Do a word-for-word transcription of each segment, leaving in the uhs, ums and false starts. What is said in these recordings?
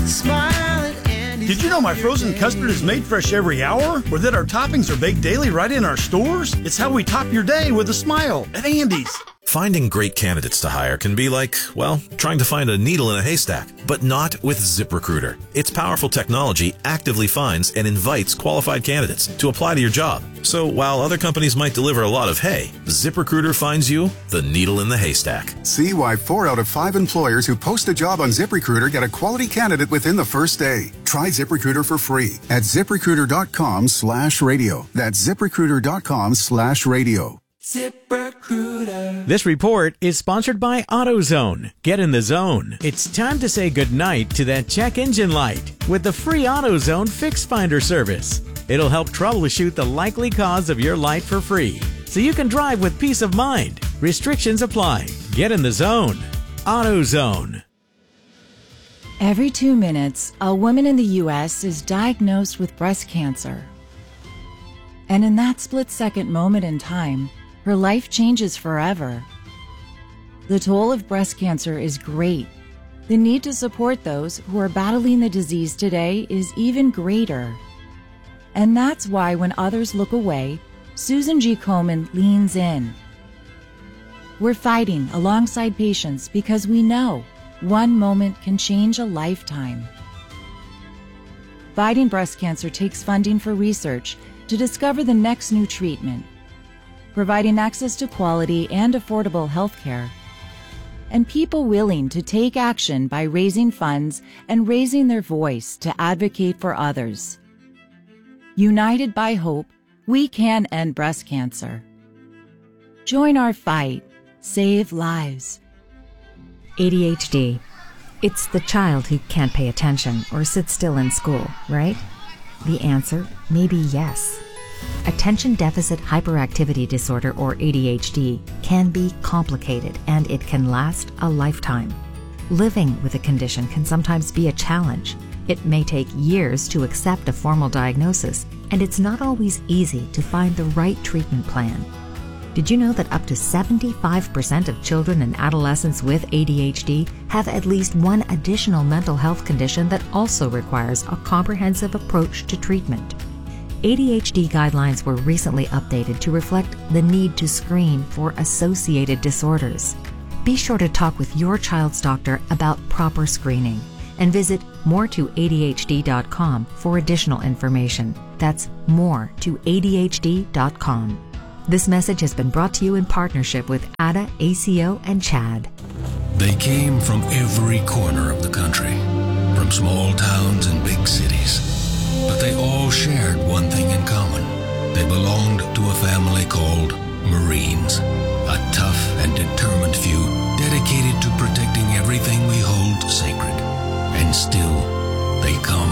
Smile at Andy's. Did you know my frozen custard is made fresh every hour? Or that our toppings are baked daily right in our stores? It's how we top your day with a smile at Andy's. Finding great candidates to hire can be like, well, trying to find a needle in a haystack, but not with ZipRecruiter. Its powerful technology actively finds and invites qualified candidates to apply to your job. So while other companies might deliver a lot of hay, ZipRecruiter finds you the needle in the haystack. See why four out of five employers who post a job on ZipRecruiter get a quality candidate within the first day. Try ZipRecruiter for free at ZipRecruiter.com slash radio. That's ZipRecruiter.com slash radio. ZipRecruiter. This report is sponsored by AutoZone. Get in the zone. It's time to say goodnight to that check engine light with the free AutoZone Fix Finder service. It'll help troubleshoot the likely cause of your light for free, so you can drive with peace of mind. Restrictions apply. Get in the zone. AutoZone. Every two minutes, a woman in the U S is diagnosed with breast cancer. And in that split-second moment in time, her life changes forever. The toll of breast cancer is great. The need to support those who are battling the disease today is even greater. And that's why when others look away, Susan G. Komen leans in. We're fighting alongside patients because we know one moment can change a lifetime. Fighting breast cancer takes funding for research to discover the next new treatment, providing access to quality and affordable health care, and people willing to take action by raising funds and raising their voice to advocate for others. United by hope, we can end breast cancer. Join our fight. Save lives. A D H D. It's the child who can't pay attention or sit still in school, right? The answer may be yes. Attention Deficit Hyperactivity Disorder, or A D H D, can be complicated and it can last a lifetime. Living with a condition can sometimes be a challenge. It may take years to accept a formal diagnosis, and it's not always easy to find the right treatment plan. Did you know that up to seventy-five percent of children and adolescents with A D H D have at least one additional mental health condition that also requires a comprehensive approach to treatment? A D H D guidelines were recently updated to reflect the need to screen for associated disorders. Be sure to talk with your child's doctor about proper screening and visit more to A D H D dot com for additional information. That's more to A D H D dot com. This message has been brought to you in partnership with A D A, A C O, and CHAD. They came from every corner of the country, from small towns and big cities. But they all shared one thing in common. They belonged to a family called Marines, a tough and determined few dedicated to protecting everything we hold sacred. And still, they come.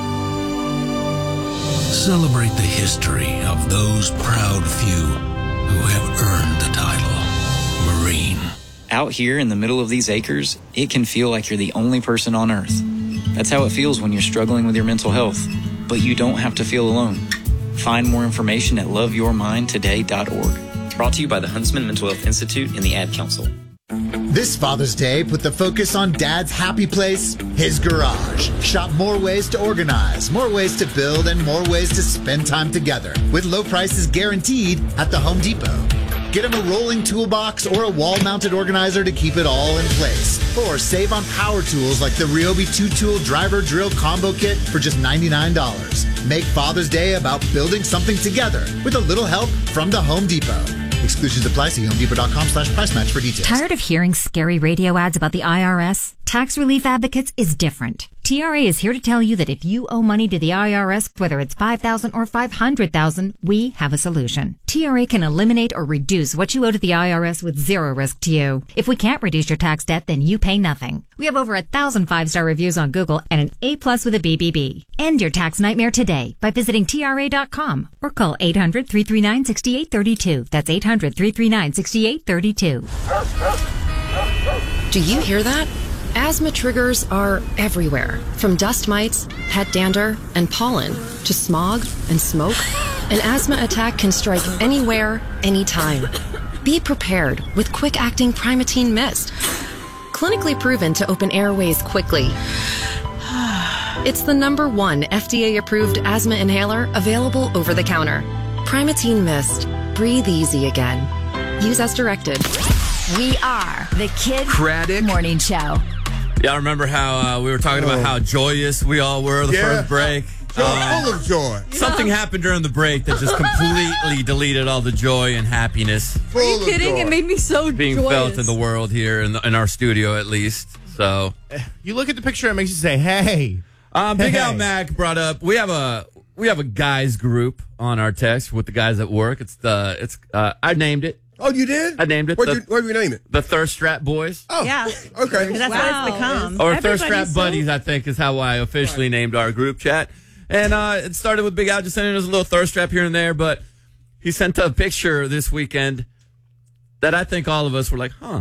Celebrate the history of those proud few who have earned the title Marine. Out here in the middle of these acres, it can feel like you're the only person on Earth. That's how it feels when you're struggling with your mental health. But you don't have to feel alone. Find more information at love your mind today dot org. Brought to you by the Huntsman Mental Health Institute and the Ad Council. This Father's Day, put the focus on Dad's happy place, his garage. Shop more ways to organize, more ways to build, and more ways to spend time together with low prices guaranteed at the Home Depot. Get him a rolling toolbox or a wall-mounted organizer to keep it all in place. Or save on power tools like the Ryobi two-tool driver drill combo kit for just ninety-nine dollars. Make Father's Day about building something together with a little help from the Home Depot. Exclusions apply. See homedepot.com slash price match for details. Tired of hearing scary radio ads about the I R S? Tax Relief Advocates is different. T R A is here to tell you that if you owe money to the I R S, whether it's five thousand dollars or five hundred thousand dollars, we have a solution. T R A can eliminate or reduce what you owe to the I R S with zero risk to you. If we can't reduce your tax debt, then you pay nothing. We have over a thousand five-star reviews on Google and an A plus with a B B B. End your tax nightmare today by visiting T R A dot com or call eight hundred, three three nine, six eight three two. That's eight hundred, three three nine, six eight three two. Do you hear that? Asthma triggers are everywhere, from dust mites, pet dander, and pollen, to smog and smoke. An asthma attack can strike anywhere, anytime. Be prepared with quick-acting Primatene Mist. Clinically proven to open airways quickly It's the number one F D A-approved asthma inhaler available over the counter. Primatene Mist. Breathe easy again. Use as directed. We are the Kid Craddock Morning Show. Y'all remember how uh, we were talking about how joyous we all were the Yeah. first break? Joy, Uh, full of joy. Something happened during the break that just completely deleted all the joy and happiness Full Are you of kidding? joy. It made me so being joyous. felt in the world here, in, the, in our studio at least. So, You look at the picture, it makes you say, hey. uh, Big Hey. Al Mac brought up, we have a we have a guys group on our text with the guys at work. It's the, it's uh, I named it. Oh, you did? I named it. What'd the, you, what'd you name it? the Thirst Trap Boys. Oh, Yeah. okay. That's Wow. what it's become. Or Thirst Trap Everybody's so- Buddies, I think, is how I officially named our group chat. And uh, it started with Big Al just sending us a little thirst trap here and there, but he sent a picture this weekend that I think all of us were like, huh,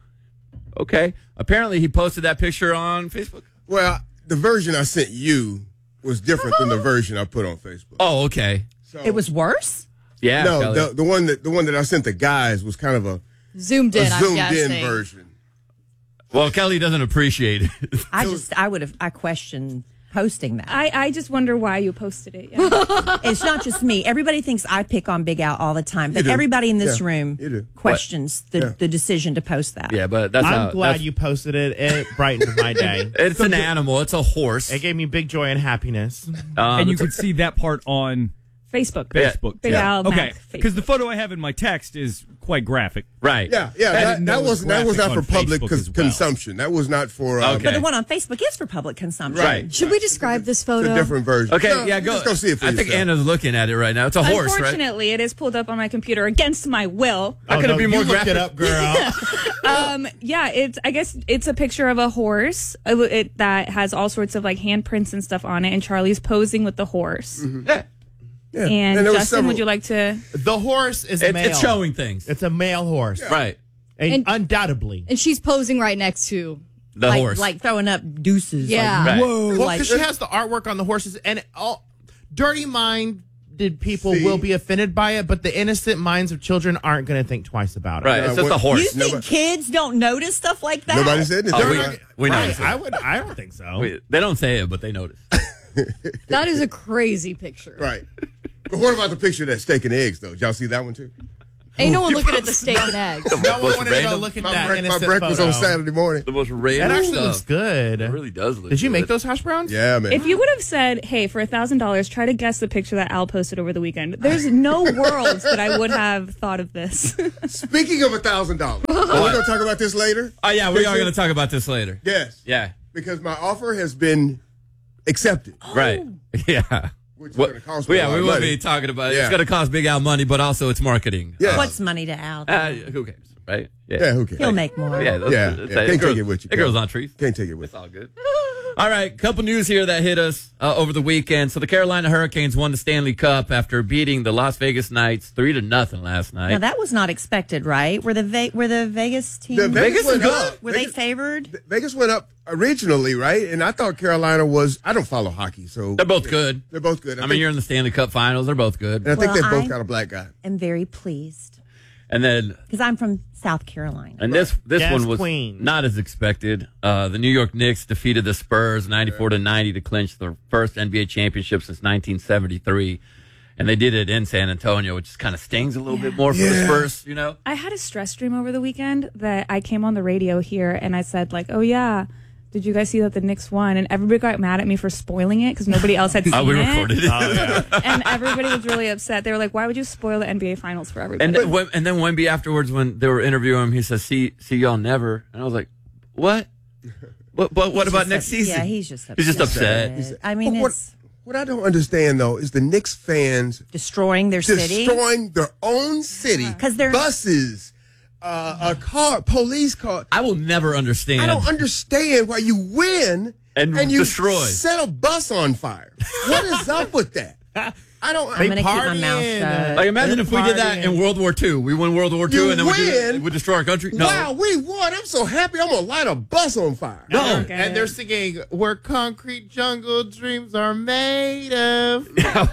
okay. Apparently, he posted that picture on Facebook. Well, the version I sent you was different than the version I put on Facebook. Oh, okay. So, It was worse? Yeah. no, Kelly. the, the one that the one that I sent the guys was kind of a, Zoomed a in, I'm zoomed guessing. in version. Well, Kelly doesn't appreciate it. I just, I would have, I question posting that. I, I just wonder why you posted it. Yeah. It's not just me. Everybody thinks I pick on Big Al all the time, but do. everybody in this Yeah, room you do. questions the, Yeah. the decision to post that. Yeah, but that's I'm how, glad that's- you posted it. It brightened my day. It's an animal. It's a horse. It gave me big joy and happiness. Um, and you it's a- could see that part on Facebook. Facebook. Big Yeah. Al Okay, Mac because Facebook. the photo I have in my text is quite graphic. right. Yeah, yeah. I That, didn't know that it was was that was not for graphic on public Facebook cons- as well. consumption. That was not for. Um, Okay. But the one on Facebook is for public consumption. Right. Should we describe this It's photo? a different version. Okay, No, yeah, go. Just go see it for I think yourself. Anna's looking at it right now. It's a horse, right? Unfortunately, it is pulled up on my computer against my will. How could it be more you looked graphic? it up, girl. Um, yeah, it's. I guess it's a picture of a horse uh, it, that has all sorts of like handprints and stuff on it, and Charlie's posing with the horse. Yeah. Yeah. And, there was Justin, several- would you like to? The horse is It, male. it's showing things. It's a male horse. Right. And, And- undoubtedly. And she's posing right next to. The like, horse. Like throwing up deuces. Yeah. Like, Right. whoa. Well, like, because she has the artwork on the horses, and it all dirty minded people See? will be offended by it, but the innocent minds of children aren't going to think twice about it. Right. Yeah, It's just what- a horse. you think Nobody- kids don't notice stuff like that? Nobody said anything. Oh, we, Right. we know. Right, I would. I don't think so. We- they don't say it, but they notice. That is a crazy picture. Right. But what about the picture of that steak and eggs, though? Did y'all see that one too? Ain't no one looking at the steak and eggs. No one Most wanted to go random- look at My, that break- my innocent breakfast photo. on Saturday morning. The most That random actually stuff. looks good. It really does look Did you good. make those hash browns? Yeah, man. If you would have said, "Hey, for a thousand dollars, try to guess the picture that Al posted over the weekend," there's no world that I would have thought of this. Speaking of a thousand dollars, are we going to talk about this later? Oh, yeah, we are Picture? going to talk about this later. Yes. Yeah. Because my offer has been accepted. Right. Yeah. Which is What- going to cost well, me a yeah, lot we of will money. be talking about it. Yeah. It's going to cost Big Al money, but also it's marketing. Yeah. What's money to Al? Uh, who cares, right? Yeah, who cares? He'll make more. Yeah, that's, Yeah, that's- yeah. it Can't grows- take it with you, It grows Kel. on trees. Can't take it with It's all good. All right, couple news here that hit us uh, over the weekend. So the Carolina Hurricanes won the Stanley Cup after beating the Las Vegas Knights three to nothing last night. Now that was not expected, right? Were the Ve- were the Vegas team The Vegas went up. Were Vegas- they favored? Vegas went up originally, right? And I thought Carolina was. I don't follow hockey, so They're both good. They're both good. I, I mean, think- you're in the Stanley Cup Finals. They're both good. And I think Well, they both I- got a black guy. I'm very pleased And then because I'm from South Carolina. And this this Yes, one was Queen. not as expected. Uh, the New York Knicks defeated the Spurs ninety-four to ninety to clinch their first N B A championship since nineteen seventy-three. And they did it in San Antonio, which kind of stings a little bit more for the Yeah. Spurs, you know? I had a stress dream over the weekend that I came on the radio here and I said like, "Oh yeah, did you guys see that the Knicks won?" And everybody got mad at me for spoiling it because nobody else had seen Oh, we it. recorded it. Oh, yeah. And everybody was really upset. They were like, "Why would you spoil the N B A Finals for everybody?" And then, when- and then Wemby afterwards, when they were interviewing him, he says, "See, see y'all never." And I was like, "What? What? But what He's about just next up- season?" Yeah, he's just upset. He's just upset. I mean, But what, it's what I don't understand though is the Knicks fans destroying their city. destroying their own city 'Cause they're- buses, uh, a car, police car. I will never understand. I don't understand why you win And you destroy. set a bus on fire. What is up with that? I don't. I'm gonna keep my partying. mouth shut. Like, imagine if we did that in World War Two. We won World War Two, You and then we, win? do, we destroy our country. No. Wow, we won! I'm so happy. I'm gonna light a bus on fire. No. And they're, and they're singing, "Where concrete jungle dreams are made of."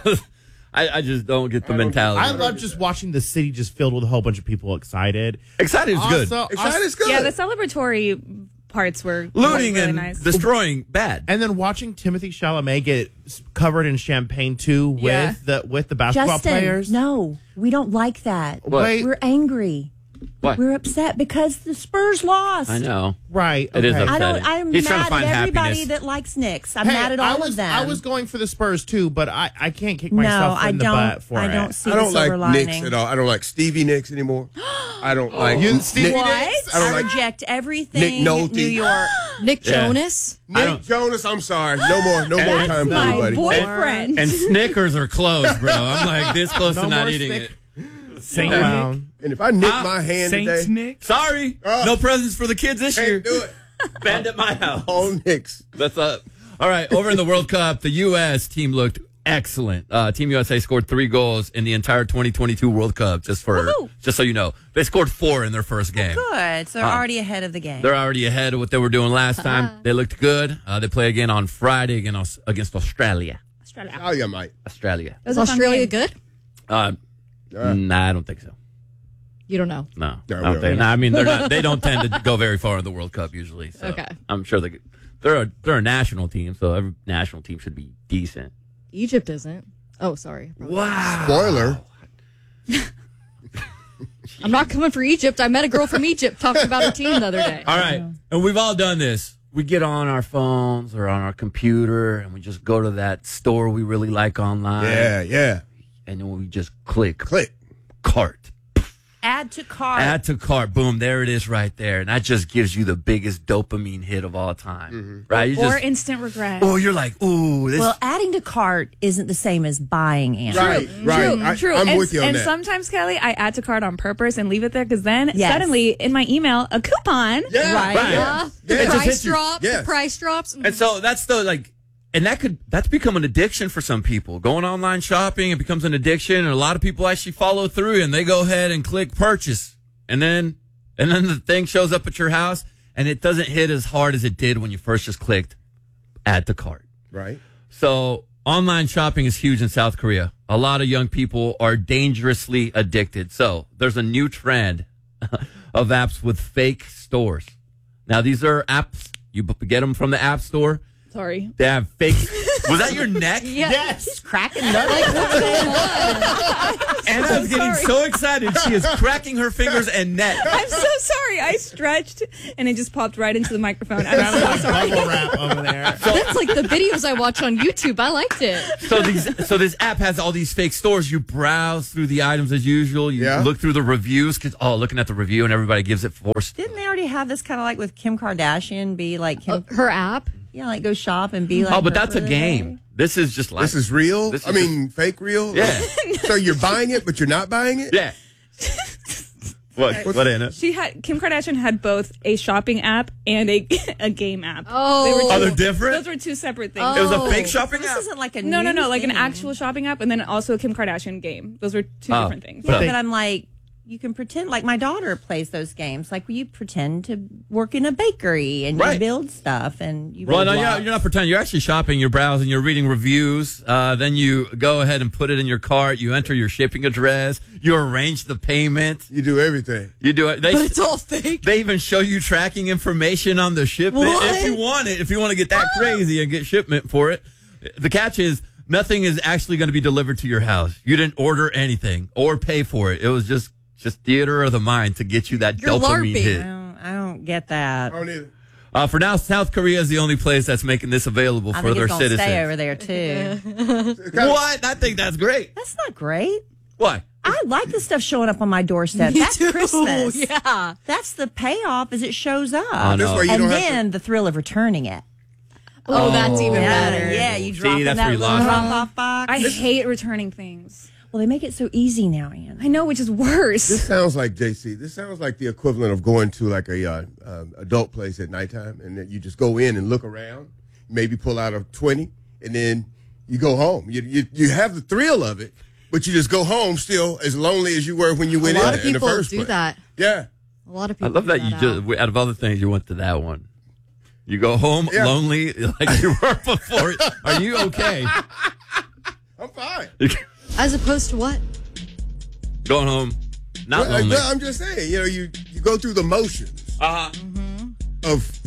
I, I just don't get the I mentality. love just watching the city just filled with a whole bunch of people excited. Excited is good. Also- Excited is good. yeah, the celebratory parts were Looting really and nice. destroying bad. And then watching Timothy Chalamet get s- covered in champagne too with Yeah. the with the basketball Justin, players. no, we don't like that. What? Wait. We're angry. What? We're upset because the Spurs lost. I know. Right. It is okay. I upsetting. don't. I'm He's trying to mad find at everybody happiness. that likes Knicks. I'm Hey, mad at I all was, of them. I was going for the Spurs too, but I, I can't kick no, myself I in the don't. butt for I it. don't see I the don't like silver lining. Knicks at all. I don't like Stevie Nicks anymore. I don't like You- Nick, Stevie What? I don't I like reject everything. Nick Nolte. New York. Nick Yeah. Jonas. I Nick don't- Jonas. I'm sorry. No more. No more time for my anybody. boyfriend. And Snickers are closed, bro. I'm like this close No to not more eating Snick- it. Saint Yeah. Brown. And if I nick Ah, my hand Saints today, Nick. Sorry, Oh. no presents for the kids this year. can't do it. Banned at my house. All Knicks. That's up. All right, over in the World Cup, the U S team looked excellent. Uh, Team U S A scored three goals in the entire twenty twenty-two World Cup. Just for, Woohoo. just so you know, they scored four in their first game. Good. So they're Uh, already ahead of the game. They're already ahead of what they were doing last time. They looked good. Uh, they play again on Friday against against Australia. Australia. Oh yeah, Mike. Australia. It was Is a fun Australia game. good? Uh, Uh, nah, I don't think so. You don't know. No, No, I we don't don't. think. Nah, I mean, they're not. They don't tend to go very far in the World Cup usually. So Okay. I'm sure they. They're a they're a national team, so every national team should be decent. Egypt isn't. Oh, sorry. Wow. Spoiler. I'm not coming for Egypt. I met a girl from Egypt talking about her team the other day. All right, and we've all done this. We get on our phones or on our computer, and we just go to that store we really like online. Yeah, yeah. And then we just click, Click. cart. Add to cart. Add to cart. Boom, there it is right there. And that just gives you the biggest dopamine hit of all time. Right? You Or just, instant regret. oh, you're like, ooh, this. well, adding to cart isn't the same as buying, Anna. Right, right. True, I, true. I'm and, with you on and that. sometimes, Kelly, I add to cart on purpose and leave it there because then Yes. suddenly in my email, a coupon. yeah, Right. Right. Uh, the Yeah. It just price hits you. drop. Yes. The price drops. And so that's the like, and that could, that's become an addiction for some people. Going online shopping, it becomes an addiction. And a lot of people actually follow through and they go ahead and click purchase. And then, and then the thing shows up at your house and it doesn't hit as hard as it did when you first just clicked add to cart. Right. So online shopping is huge in South Korea. A lot of young people are dangerously addicted. So there's a new trend of apps with fake stores. Now these are apps, you b- get them from the app store. Sorry. They have fake. Was that your neck? Yeah. Yes. She's cracking nuts. Like, what's going on? Anna's getting sorry. so excited. She is cracking her fingers and neck. I'm so sorry. I stretched and it just popped right into the microphone. I'm That was so like sorry. bubble wrap over there. That's like the videos I watch on YouTube. I liked it. So these, so this app has all these fake stores. You browse through the items as usual. You Yeah. look through the reviews because oh, looking at the review and everybody gives it four. St- Didn't they already have this kind of like with Kim Kardashian? Be like Kim, Uh, her app. yeah, like go shop and be like. oh, but her that's for a the game. day. This is just like This is real. This I is mean, fake real. Yeah. So you're buying it, but you're not buying it. yeah. What? What Anna? She had Kim Kardashian had both a shopping app and a a game app. Oh. They were Oh, two- they're different? Those were two separate things. It was a Oh. fake shopping This app. isn't like a No, no, new no, like an thing. actual shopping app, and then also a Kim Kardashian game. Those were two Oh. different things. Yeah, But- but I'm like, you can pretend like my daughter plays those games. Like, you pretend to work in a bakery and Right. you build stuff and you. Well, build no, you're blocks. not, you're not pretending. You're actually shopping. You're browsing. You're reading reviews. Uh, then you go ahead and put it in your cart. You enter your shipping address. You arrange the payment. You do everything. You do it. They, But it's all fake. They even show you tracking information on the shipment What? if you want it. If you want to get that crazy and get shipment for it. The catch is nothing is actually going to be delivered to your house. You didn't order anything or pay for it. It was just just theater of the mind to get you that You're dopamine LARPing. I hit. don't, I don't get that. I don't either. Uh, for now, South Korea is the only place that's making this available I for think their it's gonna citizens. stay over there too. What? I think that's great. That's not great. Why? I like the stuff showing up on my doorstep. Me That's too. Christmas. Yeah. That's the payoff as it shows up. I know. This way you and don't then have the thrill of returning it. Oh, that's even yeah, better. Yeah, you See, drop in that's that where you little lost it. drop-off box. I hate returning things. well, they make it so easy now, Ann. I know, which is worse. This sounds like J C. This sounds like the equivalent of going to like a uh, um, adult place at nighttime, and then you just go in and look around, maybe pull out a twenty, and then you go home. You you, you have the thrill of it, but you just go home still as lonely as you were when you A went lot in, of in the people first do place. that. Yeah. A lot of I people. love that do you out. just, out of all the things, you went to that one. You go home Yeah. lonely like you were before. Are you okay? I'm fine. As opposed to what? Going home, not Well, lonely. well, I'm just saying, you know, you, you go through the motions Uh-huh. of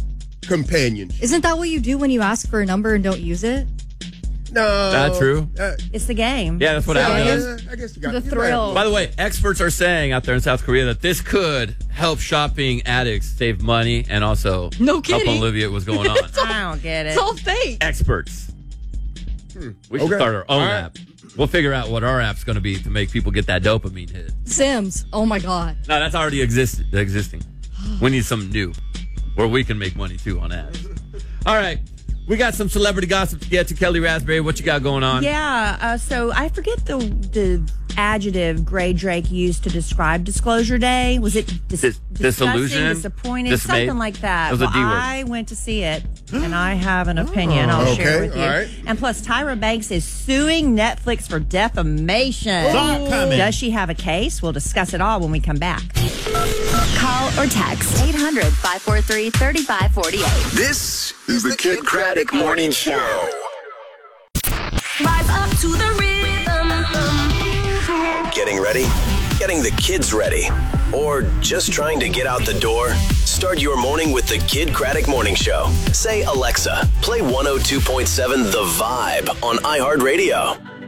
companionship. Isn't that what you do when you ask for a number and don't use it? No. That true? Uh, It's the game. Yeah, that's what It's the Al game. does. uh, I guess you got The you thrill. By the way, experts are saying out there in South Korea that this could help shopping addicts save money and also No help kidding. alleviate what's going on. I don't get it. It's all fake. Experts. Hmm. We should Okay. start our own All right. app. We'll figure out what our app's going to be to make people get that dopamine hit. Sims. Oh my God. No, that's already exist- existing. We need something new where we can make money too on ads. All right. We got some celebrity gossip to get to. Kelly Raspberry, what you got going on? Yeah, uh, so I forget the the adjective Gray Drake used to describe Disclosure Day. Was it dis- Dis- disgusting, disillusioned? disappointed, Dismayed? something like that? It was a well, D word. I went to see it, and I have an opinion I'll Okay, share with you. all right. And plus, Tyra Banks is suing Netflix for defamation. Stop coming. Does she have a case? We'll discuss it all when we come back. Call or text eight hundred, five four three, three five four eight. This is the Kid Craddock Morning Show. Rise up to the rhythm. Getting ready? Getting the kids ready? Or just trying to get out the door? Start your morning with the Kid Craddock Morning Show. Say, Alexa, play one oh two point seven The Vibe on iHeartRadio.